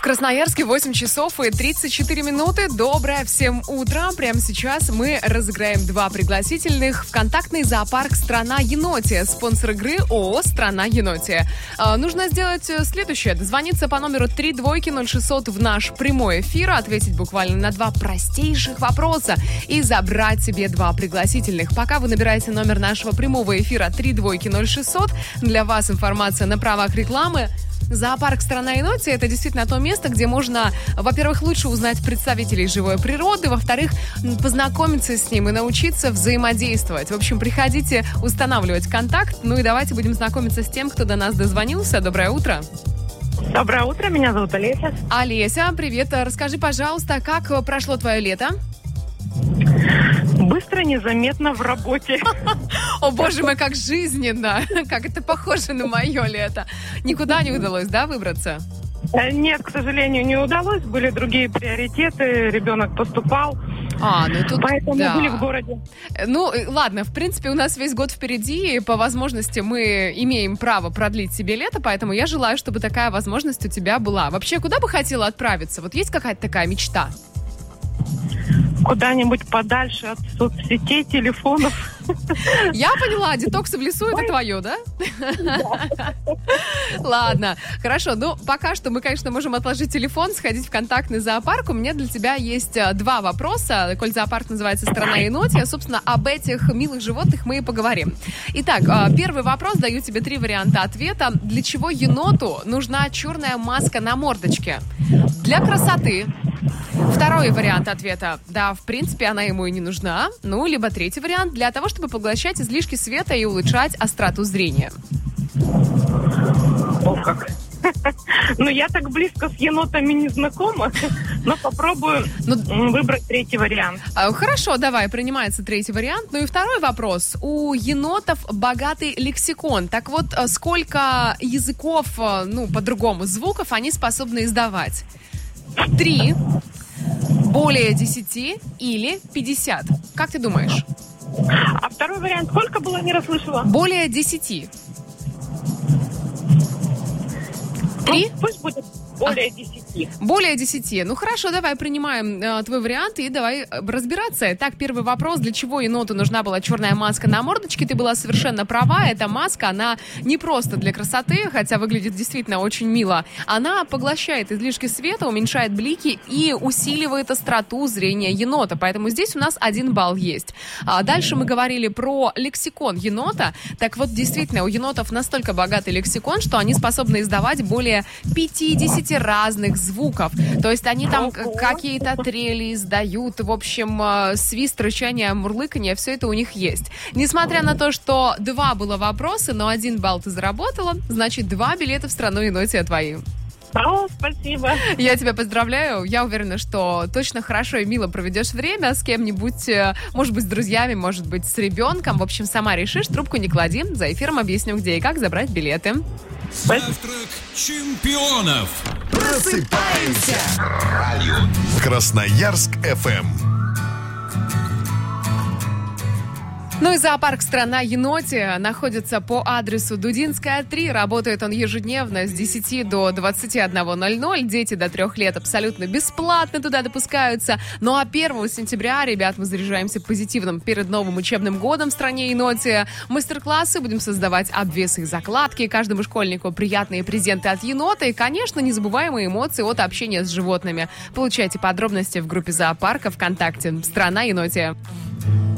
Красноярске 8 часов и 34 минуты. Доброе всем утро. Прямо сейчас мы разыграем 2 пригласительных в контактный зоопарк «Страна Енотия». Спонсор игры ООО «Страна Енотия». Нужно сделать следующее. Дозвониться по номеру 3200600 в наш прямой эфир, ответить буквально на 2 простейших вопроса и забрать себе 2 пригласительных. Пока вы набираете номер нашего прямого эфира 3200600, для вас информация на правах рекламы. Зоопарк «Страна Енотия» — это действительно то место, где можно, во-первых, лучше узнать представителей живой природы, во-вторых, познакомиться с ним и научиться взаимодействовать. В общем, приходите устанавливать контакт. Ну и давайте будем знакомиться с тем, кто до нас дозвонился. Доброе утро. Доброе утро, меня зовут Олеся. Олеся, привет. Расскажи, пожалуйста, как прошло твое лето? Быстро, незаметно в работе. О, боже мой, как жизненно! Как это похоже на мое лето. Никуда не удалось, да, выбраться? Нет, к сожалению, не удалось. Были другие приоритеты. Ребенок поступал. Тут, поэтому да. были в городе. Ну, ладно, в принципе, у нас весь год впереди, и по возможности мы имеем право продлить себе лето, поэтому я желаю, чтобы такая возможность у тебя была. Вообще, куда бы хотела отправиться? Вот есть какая-то такая мечта? Куда-нибудь подальше от соцсетей, телефонов. Я поняла, детоксы в лесу — это твое, да? Ладно, хорошо. Ну, пока что мы, конечно, можем отложить телефон, сходить в контактный зоопарк. У меня для тебя есть 2 вопроса. Коль зоопарк называется «Страна Енотия», собственно, об этих милых животных мы и поговорим. Итак, первый вопрос. Даю тебе 3 варианта ответа. Для чего еноту нужна черная маска на мордочке? Для красоты. Второй вариант ответа. Да, в принципе, она ему и не нужна. Ну, либо третий вариант. Для того, чтобы поглощать излишки света и улучшать остроту зрения. О, как. Ну, я так близко с енотами не знакома, но попробую выбрать третий вариант. Хорошо, давай, принимается третий вариант. Ну и второй вопрос. У енотов богатый лексикон. Так вот, сколько языков, по-другому, звуков они способны издавать? 3, более 10 или 50? Как ты думаешь? А второй вариант сколько было, не расслышала? Более 10. 3? Пусть будет более 10. Более 10. Ну хорошо, давай принимаем твой вариант и давай разбираться. Так, первый вопрос. Для чего еноту нужна была черная маска на мордочке? Ты была совершенно права. Эта маска, она не просто для красоты, хотя выглядит действительно очень мило. Она поглощает излишки света, уменьшает блики и усиливает остроту зрения енота. Поэтому здесь у нас 1 балл есть. Дальше мы говорили про лексикон енота. Так вот, действительно, у енотов настолько богатый лексикон, что они способны издавать более 50 разных звуков. То есть они там какие-то трели издают, в общем, свист, рычание, мурлыканье, все это у них есть. Несмотря на то, что 2 было вопроса, но 1 балл ты заработала, значит, 2 билета в «Страну Енотия» твои. О, спасибо. Я тебя поздравляю. Я уверена, что точно хорошо и мило проведешь время с кем-нибудь, может быть, с друзьями, может быть, с ребенком. В общем, сама решишь, трубку не клади. За эфиром объясню, где и как забрать билеты. Завтрак чемпионов. Просыпаемся. Красноярск ФМ. Ну и зоопарк «Страна Енотия» находится по адресу Дудинская, 3. Работает он ежедневно с 10 до 21:00. Дети до 3 лет абсолютно бесплатно туда допускаются. Ну а 1 сентября, ребят, мы заряжаемся позитивным перед новым учебным годом в «Стране Енотия». Мастер-классы, будем создавать обвесы и закладки. Каждому школьнику приятные презенты от енота и, конечно, незабываемые эмоции от общения с животными. Получайте подробности в группе зоопарка ВКонтакте «Страна Енотия».